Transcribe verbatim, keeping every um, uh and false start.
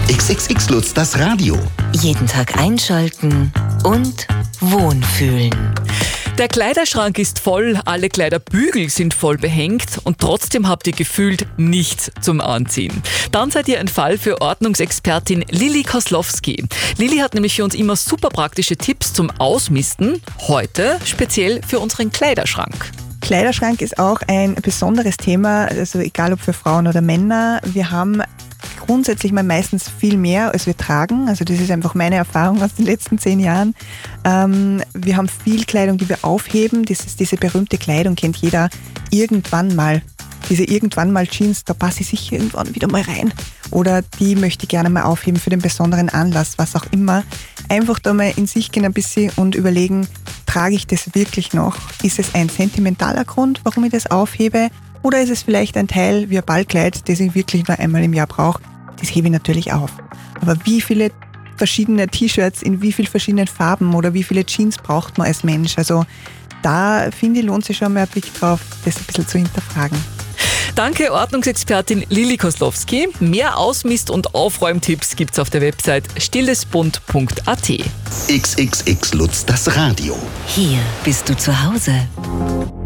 X X X Lutz, das Radio. Jeden Tag einschalten und wohnfühlen. Der Kleiderschrank ist voll, alle Kleiderbügel sind voll behängt und trotzdem habt ihr gefühlt nichts zum Anziehen. Dann seid ihr ein Fall für Ordnungsexpertin Lilly Koslowski. Lilly hat nämlich für uns immer super praktische Tipps zum Ausmisten, heute speziell für unseren Kleiderschrank. Kleiderschrank ist auch ein besonderes Thema, also egal ob für Frauen oder Männer. Wir haben grundsätzlich mal meistens viel mehr, als wir tragen. Also das ist einfach meine Erfahrung aus den letzten zehn Jahren. Ähm, wir haben viel Kleidung, die wir aufheben. Das ist diese berühmte Kleidung, kennt jeder irgendwann mal. Diese irgendwann mal Jeans, da passe ich sicher irgendwann wieder mal rein. Oder die möchte ich gerne mal aufheben für den besonderen Anlass, was auch immer. Einfach da mal in sich gehen ein bisschen und überlegen, trage ich das wirklich noch? Ist es ein sentimentaler Grund, warum ich das aufhebe? Oder ist es vielleicht ein Teil wie ein Ballkleid, das ich wirklich nur einmal im Jahr brauche? Das hebe ich natürlich auf. Aber wie viele verschiedene T-Shirts in wie vielen verschiedenen Farben oder wie viele Jeans braucht man als Mensch? Also da finde ich, lohnt sich schon mal ein Blick drauf, das ein bisschen zu hinterfragen. Danke, Ordnungsexpertin Lilly Koslowski. Mehr Ausmist- und Aufräumtipps gibt's auf der Website stillesbund punkt a t. X X X Lutz, das Radio. Hier bist du zu Hause.